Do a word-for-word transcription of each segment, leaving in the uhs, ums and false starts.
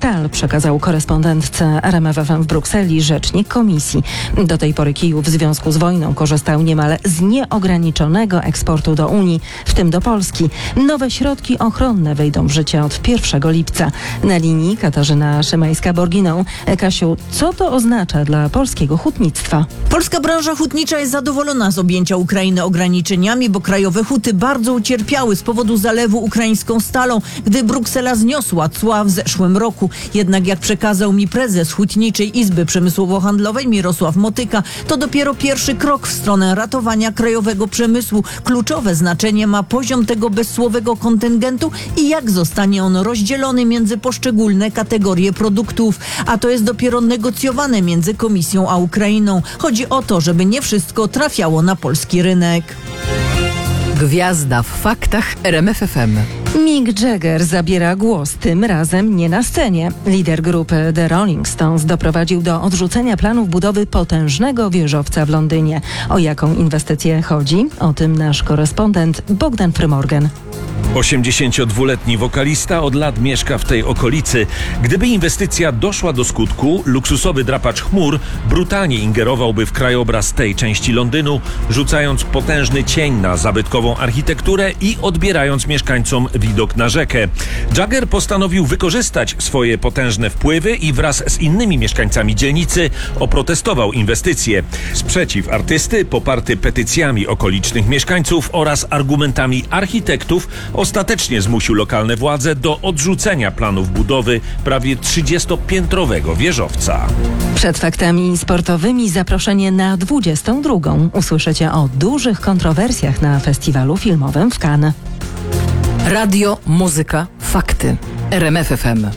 Stal, przekazał korespondentce R M F F M w Brukseli rzecznik komisji. Do tej pory Kijów w związku z wojną korzystał niemal z nieograniczonego eksportu do Unii, w tym do Polski. Nowe środki ochronne wejdą w życie od pierwszego lipca. Na linii Katarzyna Szymańska-Borginą. Kasiu, co to oznacza dla polskiego hutnictwa? Polska branża hutnicza jest zadowolona z objęcia Ukrainy ograniczeniami, bo krajowe huty bardzo ucierpiały z powodu zalewu ukraińską stalą, gdy Bruksela zniosła cła w zeszłym roku. Jednak jak przekazał mi prezes Hutniczej Izby Przemysłowo-Handlowej Mirosław Motyka, to dopiero pierwszy krok w stronę ratowania krajowego przemysłu. Kluczowe znaczenie ma poziom tego bezcłowego kontyngentu i jak zostanie on rozdzielony między poszczególne kategorie produktów. A to jest dopiero negocjowane między Komisją a Ukrainą. Chodzi o to, żeby nie wszystko trafiało na polski rynek. Gwiazda w faktach R M F F M. Mick Jagger zabiera głos, tym razem nie na scenie. Lider grupy The Rolling Stones doprowadził do odrzucenia planów budowy potężnego wieżowca w Londynie. O jaką inwestycję chodzi? O tym nasz korespondent Bogdan Frymorgan. osiemdziesięciodwuletni wokalista od lat mieszka w tej okolicy. Gdyby inwestycja doszła do skutku, luksusowy drapacz chmur brutalnie ingerowałby w krajobraz tej części Londynu, rzucając potężny cień na zabytkową architekturę i odbierając mieszkańcom widok na rzekę. Jagger postanowił wykorzystać swoje potężne wpływy i wraz z innymi mieszkańcami dzielnicy oprotestował inwestycję. Sprzeciw artysty, poparty petycjami okolicznych mieszkańców oraz argumentami architektów, ostatecznie zmusił lokalne władze do odrzucenia planów budowy prawie trzydziestopiętrowego wieżowca. Przed faktami sportowymi zaproszenie na dwudziestą drugą. Usłyszycie o dużych kontrowersjach na festiwalu filmowym w Cannes. Radio, muzyka, fakty. R M F F M.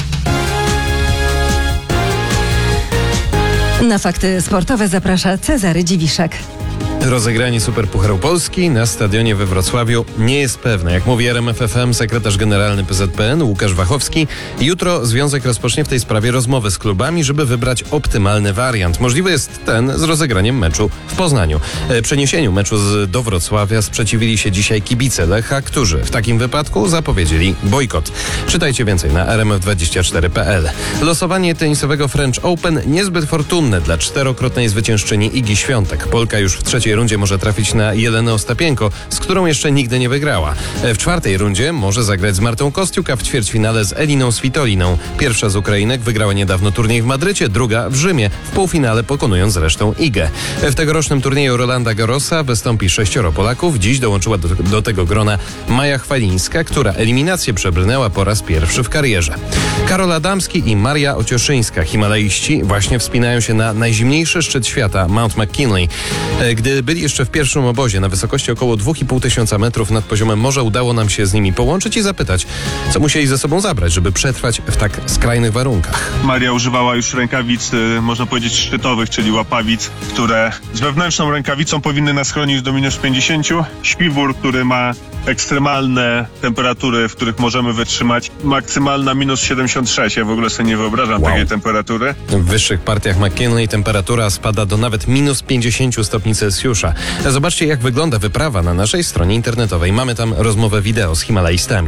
Na fakty sportowe zaprasza Cezary Dziwiszek. Rozegranie Superpucharu Polski na stadionie we Wrocławiu nie jest pewne. Jak mówi R M F F M sekretarz generalny P Z P N Łukasz Wachowski, jutro związek rozpocznie w tej sprawie rozmowy z klubami, żeby wybrać optymalny wariant. Możliwy jest ten z rozegraniem meczu w Poznaniu. E, przeniesieniu meczu z, do Wrocławia sprzeciwili się dzisiaj kibice Lecha, którzy w takim wypadku zapowiedzieli bojkot. Czytajcie więcej na R M F dwadzieścia cztery kropka P L. Losowanie tenisowego French Open niezbyt fortunne dla czterokrotnej zwyciężczyni Igi Świątek. Polka już w trzeciej rundzie może trafić na Jelenę Ostapienko, z którą jeszcze nigdy nie wygrała. W czwartej rundzie może zagrać z Martą Kostiuk, a w ćwierćfinale z Eliną Svitoliną. Pierwsza z Ukrainek wygrała niedawno turniej w Madrycie, druga w Rzymie, w półfinale pokonując zresztą Igę. W tegorocznym turnieju Rolanda Garrosa wystąpi sześcioro Polaków. Dziś dołączyła do, do tego grona Maja Chwalińska, która eliminację przebrnęła po raz pierwszy w karierze. Karol Adamski i Maria Ocioszyńska, himalaiści, właśnie wspinają się na najzimniejszy szczyt świata, Mount McKinley. Gdy byli jeszcze w pierwszym obozie na wysokości około dwa i pół tysiąca metrów nad poziomem morza, udało nam się z nimi połączyć i zapytać, co musieli ze sobą zabrać, żeby przetrwać w tak skrajnych warunkach. Maria używała już rękawic, można powiedzieć szczytowych, czyli łapawic, które z wewnętrzną rękawicą powinny nas chronić do minus pięćdziesięciu. Śpiwór, który ma ekstremalne temperatury, w których możemy wytrzymać maksymalna minus siedemdziesiąt sześć. Ja w ogóle sobie nie wyobrażam wow. takiej temperatury. W wyższych partiach McKinley temperatura spada do nawet minus pięćdziesiąt stopni Celsjusza. Zobaczcie, jak wygląda wyprawa na naszej stronie internetowej. Mamy tam rozmowę wideo z himalaistami.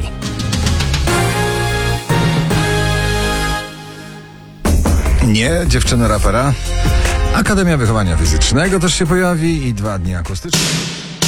Nie, dziewczyny rapera. Akademia Wychowania Fizycznego też się pojawi i dwa dni akustyczne.